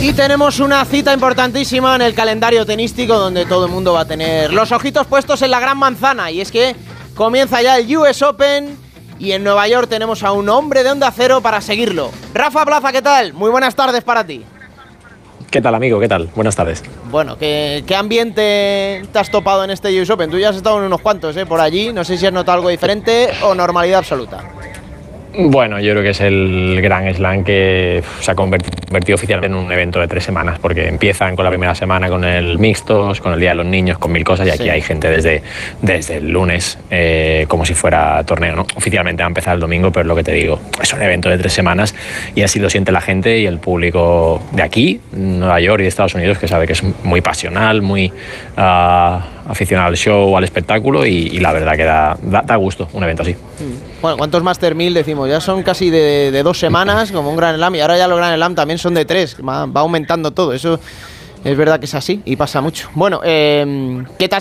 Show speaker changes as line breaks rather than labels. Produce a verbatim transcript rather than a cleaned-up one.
Y tenemos una cita importantísima en el calendario tenístico donde todo el mundo va a tener los ojitos puestos en la gran manzana. Y es que comienza ya el U S Open y en Nueva York tenemos a un hombre de Onda Cero para seguirlo. Rafa Plaza, ¿qué tal? Muy buenas tardes para ti.
¿Qué tal, amigo? ¿Qué tal? Buenas tardes.
Bueno, ¿qué, qué ambiente te has topado en este U S Open? Tú ya has estado en unos cuantos, ¿eh? Por allí. No sé si has notado algo diferente o normalidad absoluta.
Bueno, yo creo que es el gran slam que se ha convertido oficialmente en un evento de tres semanas, porque empiezan con la primera semana con el mixtos, con el Día de los Niños, con mil cosas, y aquí sí. Hay gente desde, desde el lunes, eh, como si fuera torneo, ¿no? Oficialmente va a empezar el domingo, pero es lo que te digo, es un evento de tres semanas y así lo siente la gente y el público de aquí, Nueva York y de Estados Unidos, que sabe que es muy pasional, muy uh, aficionado al show, al espectáculo, y, y la verdad que da, da, da gusto un evento así.
Bueno, ¿cuántos Master mil decimos? Ya son casi de, de dos semanas, como un Grand Slam, y ahora ya los Grand Slam también son de tres, va, va aumentando todo, eso es verdad que es así y pasa mucho. Bueno, eh, ¿qué te,